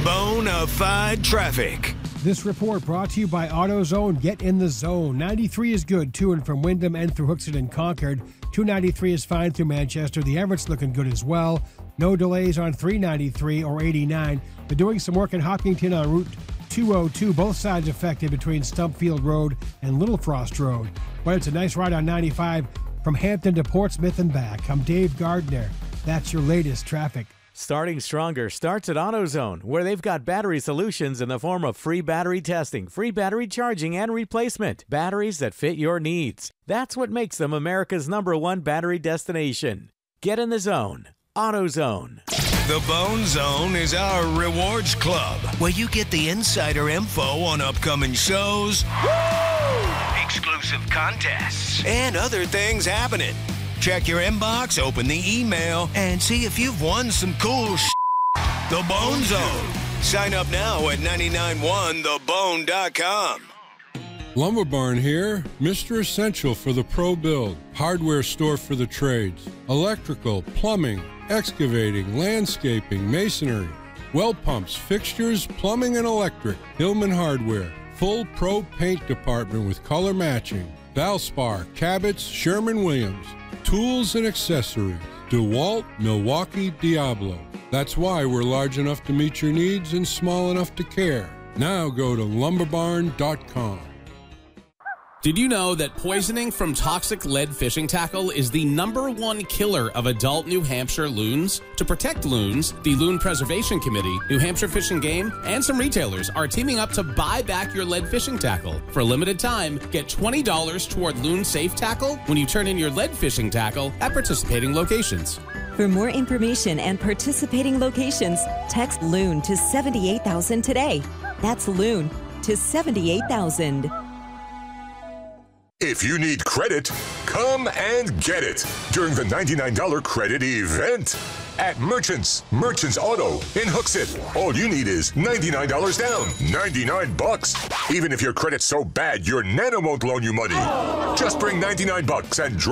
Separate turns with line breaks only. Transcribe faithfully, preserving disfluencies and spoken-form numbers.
Bonafide traffic.
This report brought to you by AutoZone. Get in the zone. ninety-three is good to and from Wyndham and through Hooksett and Concord. two ninety-three is fine through Manchester. The Everett's looking good as well. No delays on three ninety-three or eighty-nine. They're doing some work in Hopkinton on Route two oh two, both sides affected between Stumpfield Road and Little Frost Road. But it's a nice ride on ninety-five from Hampton to Portsmouth and back. I'm Dave Gardner. That's your latest traffic.
Starting stronger starts at AutoZone, where they've got battery solutions in the form of free battery testing, free battery charging, and replacement. Batteries that fit your needs. That's what makes them America's number one battery destination. Get in the zone. AutoZone.
The Bone Zone is our rewards club, where you get the insider info on upcoming shows, woo! Exclusive contests, and other things happening. Check your inbox, open the email, and see if you've won some cool sh**. The Bone Zone. Sign up now at nine nine one the bone dot com.
Lumber Barn here, Mister Essential for the pro build. Hardware store for the trades. Electrical, plumbing, excavating, landscaping, masonry. Well pumps, fixtures, plumbing, and electric. Hillman Hardware. Full pro paint department with color matching. Valspar, Cabot's, Sherman-Williams. Tools and accessories. DeWalt, Milwaukee, Diablo. That's why we're large enough to meet your needs and small enough to care. Now go to lumber barn dot com.
Did you know that poisoning from toxic lead fishing tackle is the number one killer of adult New Hampshire loons? To protect loons, the Loon Preservation Committee, New Hampshire Fish and Game, and some retailers are teaming up to buy back your lead fishing tackle. For a limited time, get twenty dollars toward Loon Safe Tackle when you turn in your lead fishing tackle at participating locations.
For more information and participating locations, text LOON to seventy-eight thousand today. That's LOON to seventy-eight thousand.
If you need credit, come and get it during the ninety-nine dollars credit event at Merchants. Merchants Auto in Hooksett. All you need is ninety-nine dollars down. ninety-nine bucks. Even if your credit's so bad, your nana won't loan you money. Just bring ninety-nine bucks and